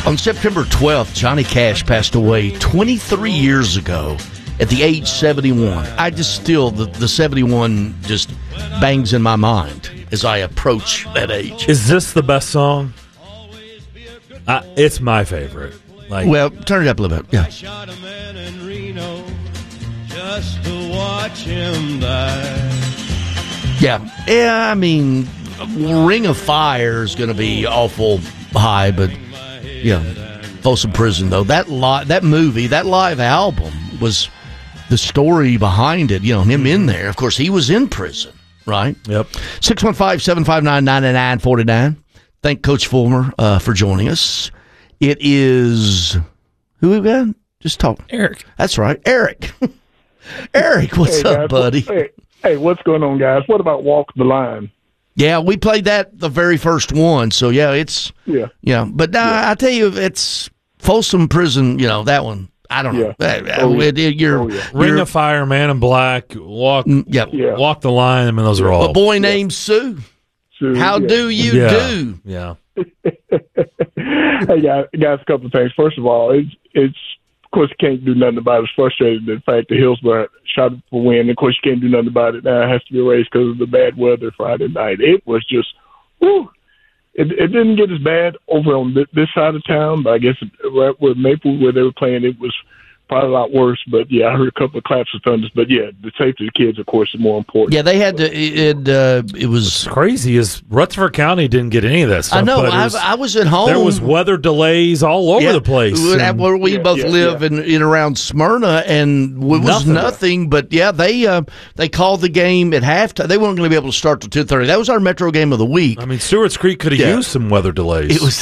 On September 12th, Johnny Cash passed away 23 years ago at the age 71. I just still, the 71 just bangs in my mind as I approach that age. Is this the best song? It's my favorite. Well, turn it up a little bit. Yeah. Shot a man in Reno just to watch him die. Yeah, I mean, Ring of Fire is going to be awful high, but yeah, Folsom Prison though. That movie, that live album was the story behind it. You know, him in there. Of course, he was in prison, right? Yep. 615-759-9949. Thank Coach Fulmer for joining us. It is who we got? Just talk. Eric. That's right, Eric. Eric, what's up, buddy? Hey, what's going on, guys? What about Walk the Line? Yeah, we played that the very first one, so yeah, it's But I tell you, it's Folsom Prison. You know that one. I don't know. Ring of Fire, Man in Black, Walk the Line. I mean, those are all. A Boy Named Sue. How do you do? Yeah. Hey, guys, a couple of things. First of all, it's of course you can't do nothing about it. It's frustrating the fact that Hillsborough shot for win. Of course, you can't do nothing about it now. It has to be erased because of the bad weather Friday night. It was just, whew. It didn't get as bad over on this side of town, but I guess right where Maple, where they were playing, it was probably a lot worse. But yeah, I heard a couple of claps of thunders. But yeah, the safety of the kids, of course, is more important. Yeah, they had to. It was What's crazy is Rutherford County didn't get any of that stuff. I know. I was at home. There was weather delays all over the place. Where we both live in around Smyrna, and it was nothing. But yeah, they called the game at halftime. They weren't going to be able to start till 2:30. That was our Metro game of the week. I mean, Stewart's Creek could have used some weather delays. It was.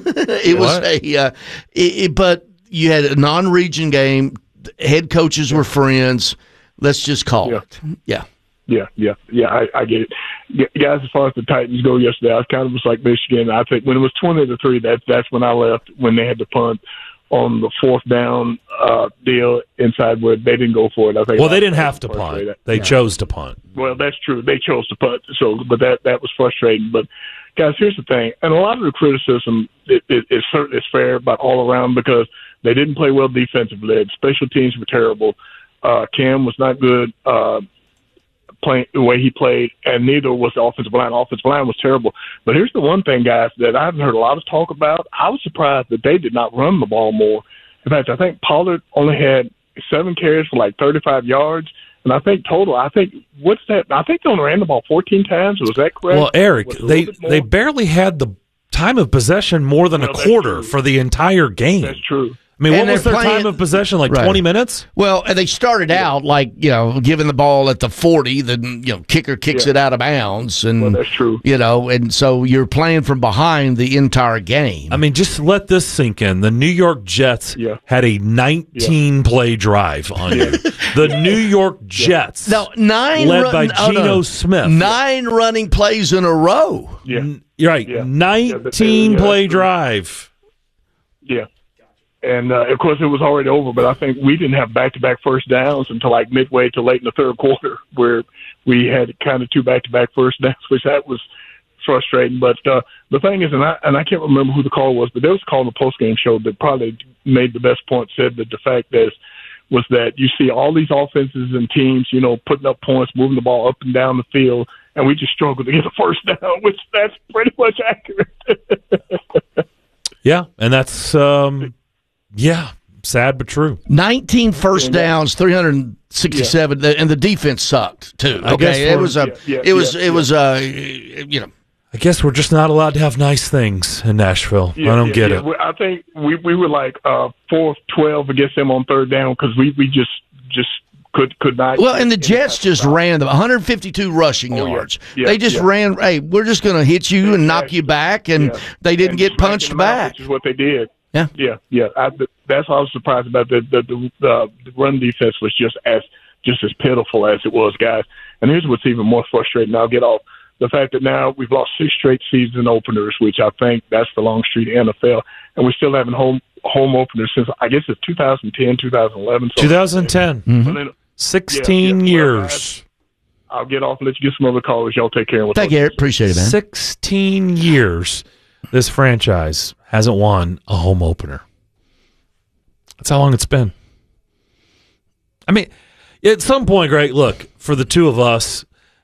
But you had a non-region game. Head coaches were friends. Let's just call it. Yeah. I get it. Guys, as far as the Titans go yesterday, I kind of was like Michigan. I think when it was 20-3, that's when I left, when they had to punt on the fourth down deal inside where they didn't go for it. I think. Well, they didn't have to punt. They chose to punt. Well, that's true. They chose to punt. So, but that was frustrating. But guys, here's the thing, and a lot of the criticism is certainly fair about all around because they didn't play well defensively. Special teams were terrible. Cam was not good playing the way he played, and neither was the offensive line. The offensive line was terrible. But here's the one thing, guys, that I haven't heard a lot of talk about. I was surprised that they did not run the ball more. In fact, I think Pollard only had 7 carries for like 35 yards. And I think total, what's that? I think they only ran the ball 14 times. Was that correct? Well, Eric, they barely had the time of possession more than a quarter for the entire game. That's true. I mean, what was their time of possession, like 20 minutes? Well, and they started out like, giving the ball at the 40, then, kicker kicks it out of bounds. And, well, that's true. And so you're playing from behind the entire game. I mean, just let this sink in. The New York Jets had a 19-play drive on you. The New York Jets, led by Geno Smith. 9 running plays in a row. Yeah. You're right. 19-play drive. Yeah. And, of course, it was already over, but I think we didn't have back-to-back first downs until like midway to late in the third quarter where we had kind of 2 back-to-back first downs, which that was frustrating. But the thing is, and I can't remember who the caller was, but there was a call in the postgame show that probably made the best point, said that the fact was that you see all these offenses and teams, putting up points, moving the ball up and down the field, and we just struggled to get a first down, which that's pretty much accurate. Yeah, and that's sad but true. 19 first downs, 367, and the defense sucked too. Okay, it was I guess we're just not allowed to have nice things in Nashville. I don't get it. I think we were like 4-12 against them on third down because we just could not. Well, and the Jets just ran them 152 rushing yards. They just ran. Hey, we're just going to hit you and knock you back, and they didn't get punched back. Which is what they did. Yeah. That's what I was surprised about. The run defense was just as pitiful as it was, guys. And here's what's even more frustrating. I'll get off the fact that now we've lost 6 straight season openers, which I think that's the long streak in the NFL, and we're still having home openers since I guess it's 2010, 2011. 2010. Mm-hmm. 16 years. I'll get off and let you get some other callers. Y'all take care. Thank you, Eric. Appreciate it, man. 16 years this franchise hasn't won a home opener. That's how long it's been. I mean, at some point, Greg, look, for the two of us,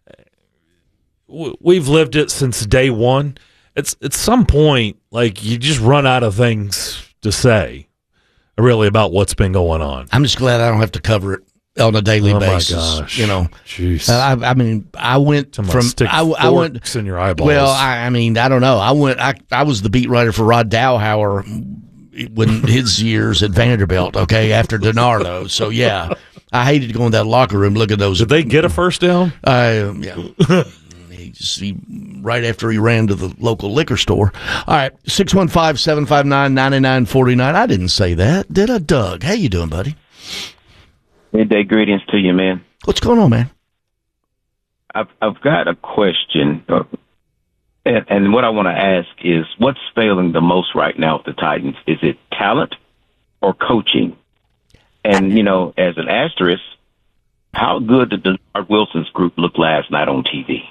we've lived it since day one. It's at some point, like, you just run out of things to say, really, about what's been going on. I'm just glad I don't have to cover it on a daily basis. Oh my gosh! You know, jeez. I mean, I went from I went in your eyeballs. Well, I mean, I don't know. I was the beat writer for Rod Dowhauer when his years at Vanderbilt. Okay, after DiNardo. So yeah, I hated going to that locker room. Look at those. Did they get a first down? Yeah. He right after he ran to the local liquor store. All right, 615-759-9949. I didn't say that, did I, Doug? How you doing, buddy? Midday greetings to you, man. What's going on, man? I've got a question, and what I want to ask is, what's failing the most right now with the Titans? Is it talent or coaching? And, you know, as an asterisk, how good did Denard Wilson's group look last night on TV?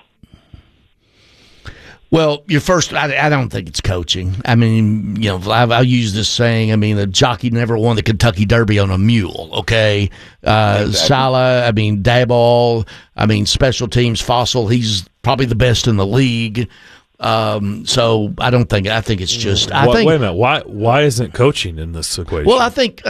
Well, I don't think it's coaching. I mean, you know, I'll use this saying. I mean, the jockey never won the Kentucky Derby on a mule, okay? Exactly. Salah, I mean, Daboll, I mean, special teams, Fossil, he's probably the best in the league. So I think it's just. Wait a minute. Why isn't coaching in this equation? Well, I think.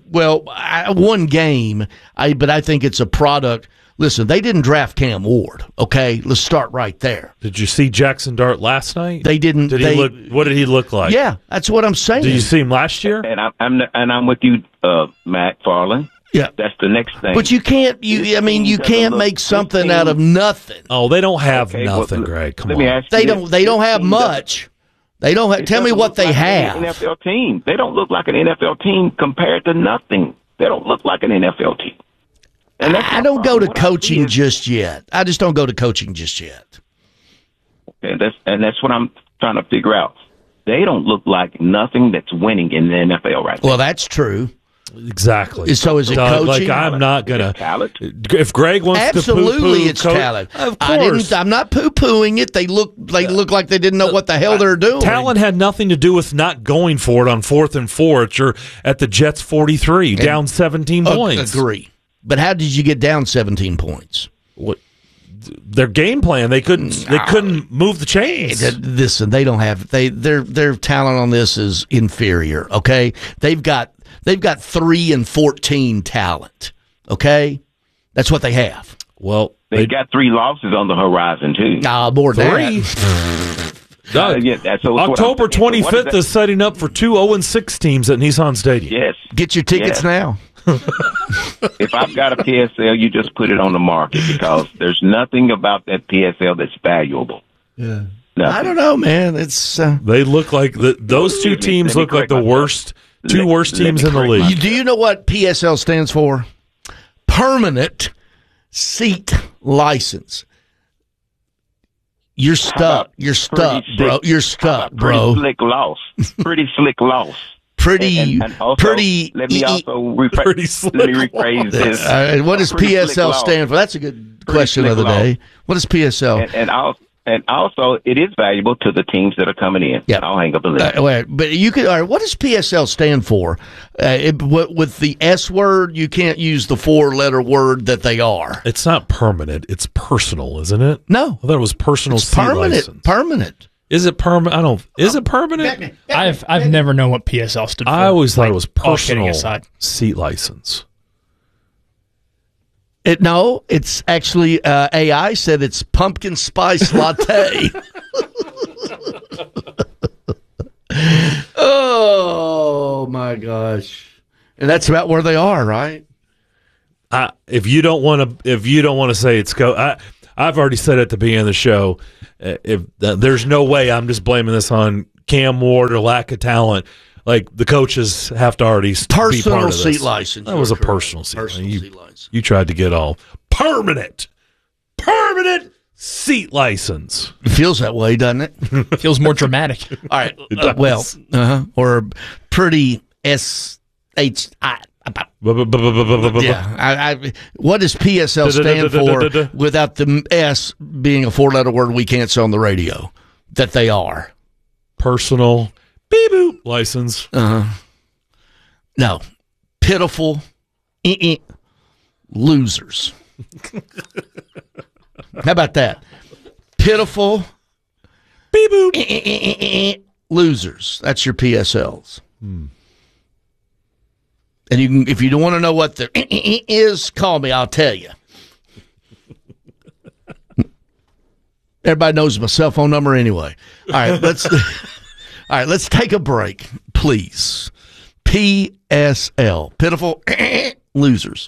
One game, but I think it's a product. Listen, they didn't draft Cam Ward. Okay, let's start right there. Did you see Jackson Dart last night? They didn't. What did he look like? Yeah, that's what I'm saying. Did you see him last year? And I'm with you, Matt Farland. Yeah, that's the next thing. But you can't. You can't make something out of nothing. Oh, they don't have nothing, Greg. Come on. They don't have much. They don't have. Tell me what they have. An NFL team. They don't look like an NFL team compared to nothing. They don't look like an NFL team. And I don't go to coaching just yet. I just don't go to coaching just yet. Okay, that's what I'm trying to figure out. They don't look like nothing that's winning in the NFL right now. Well, that's true. Exactly. So is it coaching? Like, I'm not gonna. If Greg wants absolutely, to poo-poo it's talent. Of course, I'm not poo-pooing it. They look like they didn't know what the hell they're doing. Talent had nothing to do with not going for it on 4th and 4 at the Jets 43, down 17 points. Agree. But how did you get down 17 points? What? Their game plan, they couldn't move the chains. Listen, they don't have their talent on this is inferior. Okay, they've got 3 and 14 talent. Okay, that's what they have. Well, they got 3 losses on the horizon too. More than 3. October 25th is setting up for 2 0-6 teams at Nissan Stadium. Yes, get your tickets now. If I've got a PSL, you just put it on the market because there's nothing about that PSL that's valuable. Yeah, nothing. I don't know, man. It's they look like those two teams look like the worst teams in the league. Do you know what PSL stands for? Permanent Seat License. You're stuck. You're stuck, bro. You're stuck, bro. Pretty slick loss. Pretty slick loss. Pretty. Let me also rephrase this. What does PSL stand for? That's a good question of the day. What is PSL? And also, it is valuable to the teams that are coming in. Yeah. I'll hang up the list. Wait, but you could. All right, what does PSL stand for? With the S word, you can't use the 4-letter word that they are. It's not permanent. It's personal, isn't it? No, I thought it was personal. It's permanent. Permanent. Is it permanent? Is it permanent? I've never known what PSL stood for. I always thought it was personal seat license. No, it's actually AI said it's pumpkin spice latte. Oh my gosh! And that's about where they are, right? If you don't want to say it's I've already said at the beginning of the show. There's no way I'm just blaming this on Cam Ward or lack of talent. Like, the coaches have to already be part of this. Personal seat license. That was a personal seat license. You tried to get all permanent seat license. It feels that way, doesn't it? Feels more dramatic. All right. Or pretty S-H-I. Yeah, what does PSL stand for without the S being a 4-letter word we can't say on the radio that they are? Personal Beep boop. License. No. Pitiful losers. How about that? Pitiful Beep boop. losers. That's your PSLs. And you can, if you don't want to know what the is, call me. I'll tell you. Everybody knows my cell phone number anyway. All right, let's take a break, please. PSL, pitiful losers.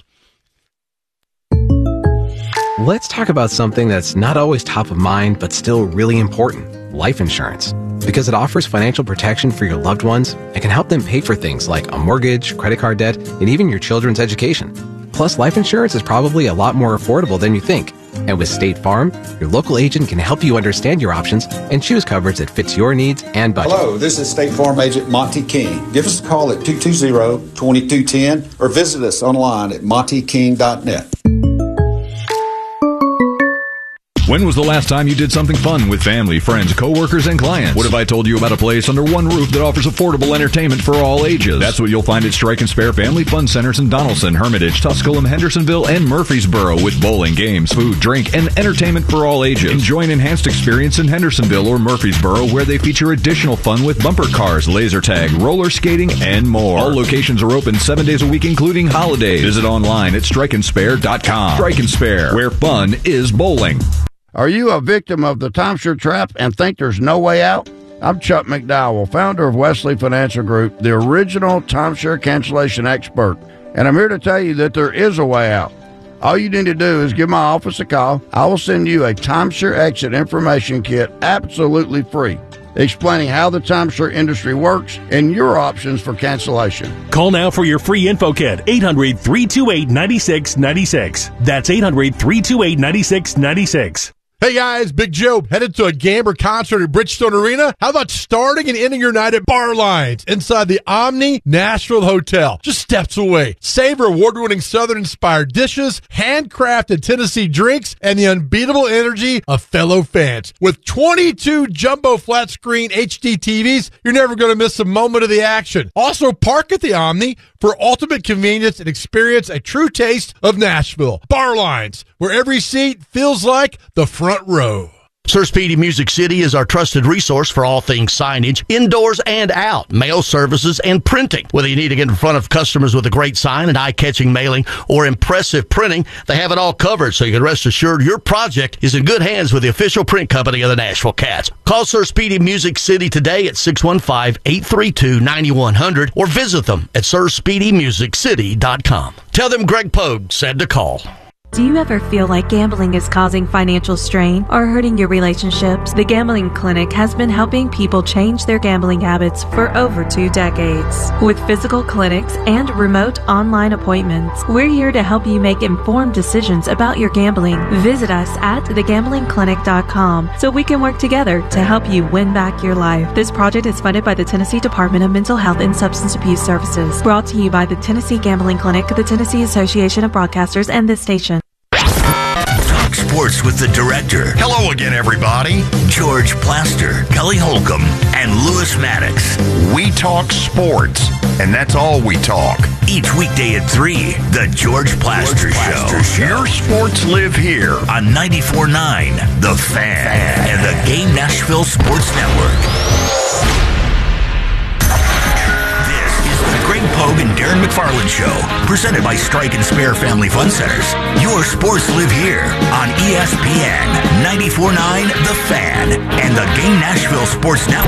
Let's talk about something that's not always top of mind, but still really important: life insurance. Because it offers financial protection for your loved ones and can help them pay for things like a mortgage, credit card debt, and even your children's education. Plus, life insurance is probably a lot more affordable than you think. And with State Farm, your local agent can help you understand your options and choose coverage that fits your needs and budget. Hello, this is State Farm Agent Monty King. Give us a call at 220-2210 or visit us online at montyking.net. When was the last time you did something fun with family, friends, coworkers, and clients? What if I told you about a place under one roof that offers affordable entertainment for all ages? That's what you'll find at Strike and Spare Family Fun Centers in Donaldson, Hermitage, Tusculum, Hendersonville, and Murfreesboro, with bowling, games, food, drink, and entertainment for all ages. Enjoy an enhanced experience in Hendersonville or Murfreesboro, where they feature additional fun with bumper cars, laser tag, roller skating, and more. All locations are open 7 days a week, including holidays. Visit online at strikeandspare.com. Strike and Spare, where fun is bowling. Are you a victim of the timeshare trap and think there's no way out? I'm Chuck McDowell, founder of Wesley Financial Group, the original timeshare cancellation expert, and I'm here to tell you that there is a way out. All you need to do is give my office a call. I will send you a timeshare exit information kit absolutely free, explaining how the timeshare industry works and your options for cancellation. Call now for your free info kit, 800-328-9696. That's 800-328-9696. Hey guys, Big Joe, headed to a Gamber concert at Bridgestone Arena? How about starting and ending your night at Bar Lines inside the Omni Nashville Hotel, just steps away? Savor award-winning Southern-inspired dishes, handcrafted Tennessee drinks, and the unbeatable energy of fellow fans. With 22 jumbo flat-screen HD TVs, you're never going to miss a moment of the action. Also, park at the Omni for ultimate convenience and experience a true taste of Nashville. Bar Lines, where every seat feels like the front row. Sir Speedy Music City is our trusted resource for all things signage, indoors and out, mail services, and printing. Whether you need to get in front of customers with a great sign and eye-catching mailing or impressive printing, they have it all covered, so you can rest assured your project is in good hands with the official print company of the Nashville Cats. Call Sir Speedy Music City today at 615-832-9100 or visit them at sirspeedymusiccity.com. Tell them Greg Pogue said to call. Do you ever feel like gambling is causing financial strain or hurting your relationships? The Gambling Clinic has been helping people change their gambling habits for over 2 decades. With physical clinics and remote online appointments, we're here to help you make informed decisions about your gambling. Visit us at thegamblingclinic.com so we can work together to help you win back your life. This project is funded by the Tennessee Department of Mental Health and Substance Abuse Services. Brought to you by the Tennessee Gambling Clinic, the Tennessee Association of Broadcasters, and this station. Sports with the director. Hello again, everybody. George Plaster, Kelly Holcomb, and Lewis Maddox. We talk sports, and that's all we talk. Each weekday at 3, The George Plaster Show. Your sports live here on 94.9, The Fan, and the Game Nashville Sports Network. Greg Pogue and Darren McFarland Show, presented by Strike and Spare Family Fun Centers. Your sports live here on ESPN 94.9 The Fan and the Game Nashville Sports Network.